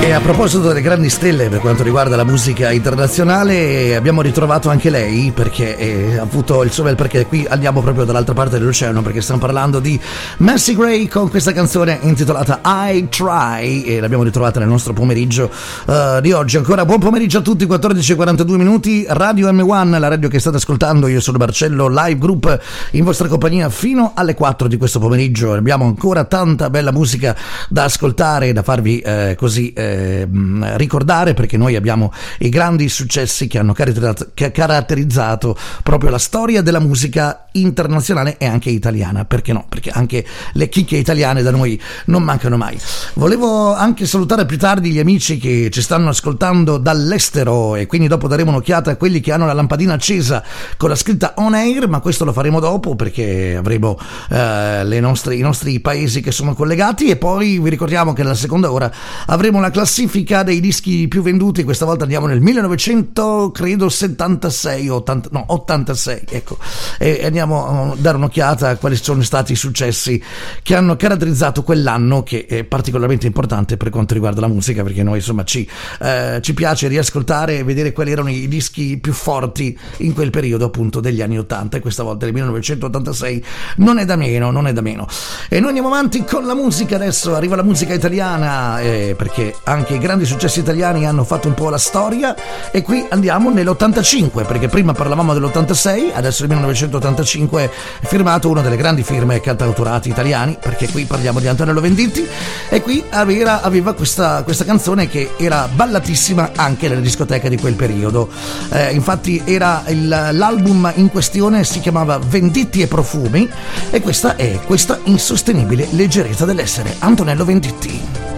E a proposito delle grandi stelle per quanto riguarda la musica internazionale, abbiamo ritrovato anche lei, perché ha avuto il suo bel perché. Qui andiamo proprio dall'altra parte dell'oceano, perché stiamo parlando di Macy Gray con questa canzone intitolata I Try, e l'abbiamo ritrovata nel nostro pomeriggio di oggi. Ancora buon pomeriggio a tutti, 14:42 minuti, Radio M1, la radio che state ascoltando. Io sono Marcello, live group in vostra compagnia fino alle 4 di questo pomeriggio. Abbiamo ancora tanta bella musica da ascoltare, da farvi ricordare, perché noi abbiamo i grandi successi che hanno caratterizzato proprio la storia della musica internazionale e anche italiana. Perché no? Perché anche le chicche italiane da noi non mancano mai. Volevo anche salutare più tardi gli amici che ci stanno ascoltando dall'estero, e quindi dopo daremo un'occhiata a quelli che hanno la lampadina accesa con la scritta on air, ma questo lo faremo dopo, perché avremo i nostri paesi che sono collegati. E poi vi ricordiamo che nella seconda ora avremo la classifica dei dischi più venduti. Questa volta andiamo nel 1976 86, ecco, e andiamo a dare un'occhiata a quali sono stati i successi che hanno caratterizzato quell'anno, che è particolarmente importante per quanto riguarda la musica, perché noi insomma ci piace riascoltare e vedere quali erano i dischi più forti in quel periodo, appunto degli anni 80, e questa volta nel 1986 non è da meno. E noi andiamo avanti con la musica. Adesso arriva la musica italiana, perché anche i grandi successi italiani hanno fatto un po' la storia, e qui andiamo nell'85, perché prima parlavamo dell'86, adesso nel 1985 è firmato una delle grandi firme cantautorati italiani, perché qui parliamo di Antonello Venditti, e qui aveva questa canzone che era ballatissima anche nelle discoteche di quel periodo. Infatti l'album in questione si chiamava Venditti e Profumi, e questa è questa insostenibile leggerezza dell'essere, Antonello Venditti.